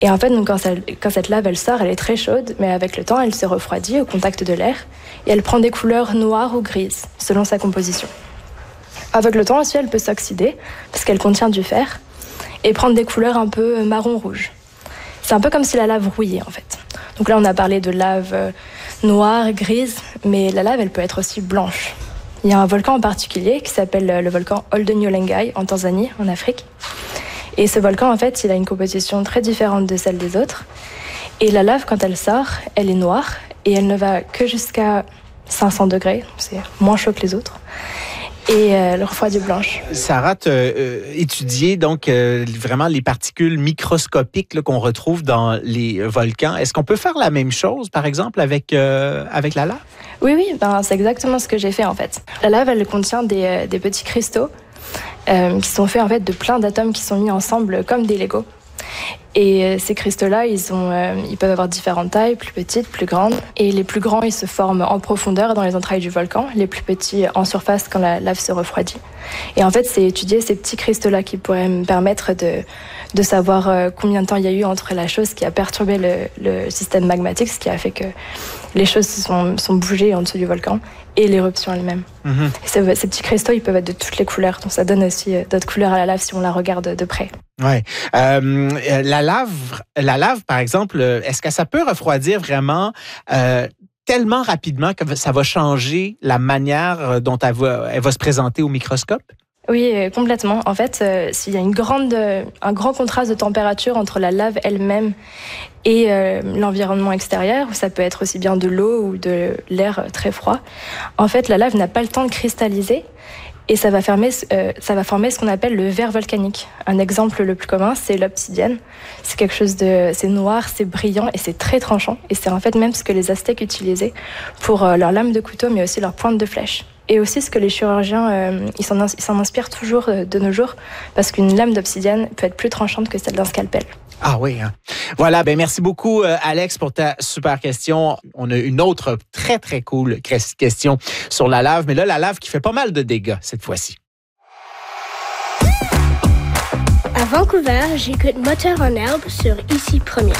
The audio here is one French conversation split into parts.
Et en fait, donc, quand cette lave elle sort, elle est très chaude, mais avec le temps, elle se refroidit au contact de l'air et elle prend des couleurs noires ou grises, selon sa composition. Avec le temps aussi, elle peut s'oxyder, parce qu'elle contient du fer, et prendre des couleurs un peu marron-rouge. C'est un peu comme si la lave rouillait, en fait. Donc là, on a parlé de lave noire, grise, mais la lave, elle peut être aussi blanche. Il y a un volcan en particulier qui s'appelle le volcan Oldonyolongai en Tanzanie, en Afrique. Et ce volcan, en fait, il a une composition très différente de celle des autres. Et la lave, quand elle sort, elle est noire et elle ne va que jusqu'à 500 degrés. C'est moins chaud que les autres. Et elle refroidit blanche. Sarah, tu as étudié donc vraiment les particules microscopiques là, qu'on retrouve dans les volcans. Est-ce qu'on peut faire la même chose, par exemple, avec la lave? Oui, c'est exactement ce que j'ai fait en fait. La lave, elle contient des petits cristaux qui sont faits en fait de plein d'atomes qui sont mis ensemble comme des Legos. Et ces cristaux-là, ils peuvent avoir différentes tailles, plus petites, plus grandes. Et les plus grands, ils se forment en profondeur dans les entrailles du volcan. Les plus petits en surface quand la lave se refroidit. Et en fait, c'est étudier ces petits cristaux-là qui pourraient me permettre de savoir combien de temps il y a eu entre la chose qui a perturbé le système magmatique, ce qui a fait que les choses sont bougées en dessous du volcan, et l'éruption elle-même. Mm-hmm. Ces petits cristaux, ils peuvent être de toutes les couleurs. Donc ça donne aussi d'autres couleurs à la lave si on la regarde de près. Ouais. La lave, par exemple, est-ce que ça peut refroidir vraiment tellement rapidement que ça va changer la manière dont elle va se présenter au microscope? Oui, complètement. En fait, s'il y a un grand contraste de température entre la lave elle-même et l'environnement extérieur, où ça peut être aussi bien de l'eau ou de l'air très froid, en fait, la lave n'a pas le temps de cristalliser. Et ça va former ce qu'on appelle le verre volcanique. Un exemple le plus commun, c'est l'obsidienne. C'est noir, c'est brillant et c'est très tranchant. Et c'est en fait même ce que les Aztèques utilisaient pour leurs lames de couteau, mais aussi leurs pointes de flèche. Et aussi ce que les chirurgiens, ils s'en inspirent toujours de nos jours, parce qu'une lame d'obsidienne peut être plus tranchante que celle d'un scalpel. Ah oui. Hein. Voilà, merci beaucoup Alex pour ta super question. On a une autre très très cool question sur la lave, mais là la lave qui fait pas mal de dégâts cette fois-ci. À Vancouver, j'écoute Moteur en herbe sur Ici Première.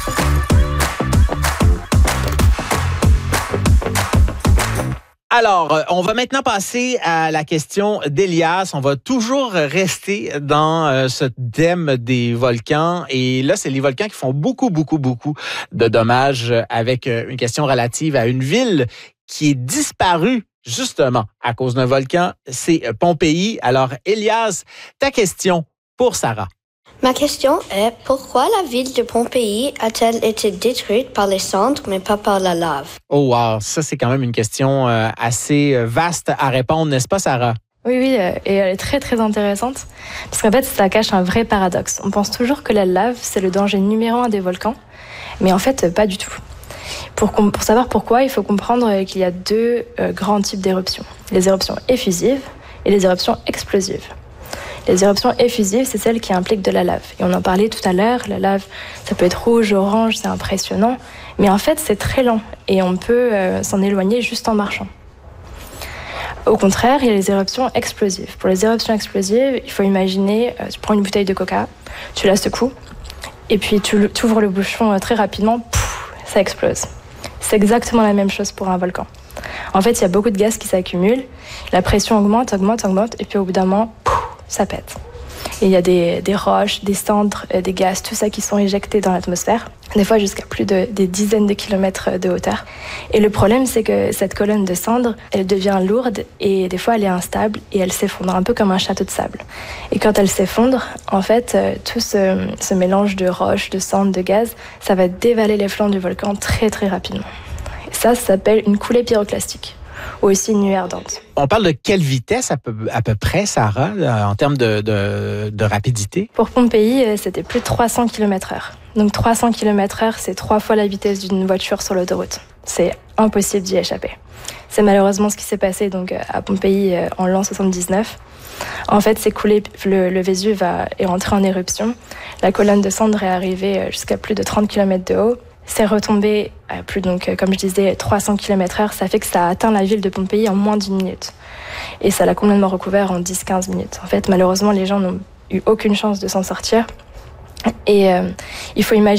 Alors, on va maintenant passer à la question d'Elias. On va toujours rester dans ce thème des volcans. Et là, c'est les volcans qui font beaucoup de dommages avec une question relative à une ville qui est disparue justement à cause d'un volcan. C'est Pompéi. Alors, Elias, ta question pour Sarah. Ma question est, pourquoi la ville de Pompéi a-t-elle été détruite par les cendres, mais pas par la lave? Oh wow, ça c'est quand même une question assez vaste à répondre, n'est-ce pas Sarah? Oui, et elle est très très intéressante, parce qu'en fait ça cache un vrai paradoxe. On pense toujours que la lave, c'est le danger numéro 1 des volcans, mais en fait pas du tout. Pour savoir pourquoi, il faut comprendre qu'il y a deux grands types d'éruptions. Les éruptions effusives et les éruptions explosives. Les éruptions effusives, c'est celles qui impliquent de la lave. Et on en parlait tout à l'heure, la lave, ça peut être rouge, orange, c'est impressionnant. Mais en fait, c'est très lent et on peut s'en éloigner juste en marchant. Au contraire, il y a les éruptions explosives. Pour les éruptions explosives, il faut imaginer, tu prends une bouteille de coca, tu la secoues, et puis tu ouvres le bouchon très rapidement, ça explose. C'est exactement la même chose pour un volcan. En fait, il y a beaucoup de gaz qui s'accumulent, la pression augmente, et puis au bout d'un moment, ça pète. Et il y a des roches, des cendres, des gaz, tout ça qui sont éjectés dans l'atmosphère, des fois jusqu'à plus des dizaines de kilomètres de hauteur. Et le problème, c'est que cette colonne de cendres, elle devient lourde et des fois elle est instable et elle s'effondre, un peu comme un château de sable. Et quand elle s'effondre, en fait, tout ce mélange de roches, de cendres, de gaz, ça va dévaler les flancs du volcan très très rapidement. Et ça s'appelle une coulée pyroclastique, ou aussi une nuée ardente. On parle de quelle vitesse à peu près, Sarah, en termes de rapidité? Pour Pompéi, c'était plus de 300 km/h. Donc 300 km/h, c'est 3 fois la vitesse d'une voiture sur l'autoroute. C'est impossible d'y échapper. C'est malheureusement ce qui s'est passé donc, à Pompéi en l'an 79. En fait, le Vésuve est entré en éruption. La colonne de cendres est arrivée jusqu'à plus de 30 km de haut. C'est retombé à plus, donc, comme je disais, 300 km/h. Ça fait que ça a atteint la ville de Pompéi en moins d'1 minute. Et ça l'a complètement recouvert en 10-15 minutes. En fait, malheureusement, les gens n'ont eu aucune chance de s'en sortir. Et il faut imaginer